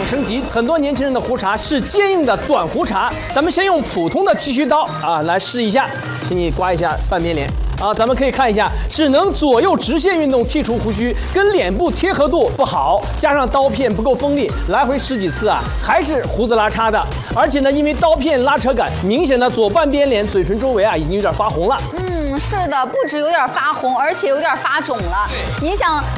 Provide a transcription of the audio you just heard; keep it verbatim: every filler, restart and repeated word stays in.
升级，很多年轻人的胡茬是坚硬的短胡茬。咱们先用普通的剃须刀啊来试一下，请你刮一下半边脸。 啊，咱们可以看一下，只能左右直线运动剔除胡须，跟脸部贴合度不好，加上刀片不够锋利，来回十几次啊，还是胡子拉碴的。而且呢，因为刀片拉扯感，明显的左半边脸嘴唇周围啊已经有点发红了。 嗯，是的，不止有点发红，而且有点发肿了。你想，